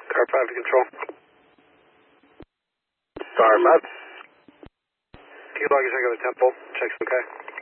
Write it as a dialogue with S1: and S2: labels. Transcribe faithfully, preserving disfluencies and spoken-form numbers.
S1: Car five to control.
S2: Star five.
S1: Q log is check of the temple. Check's okay.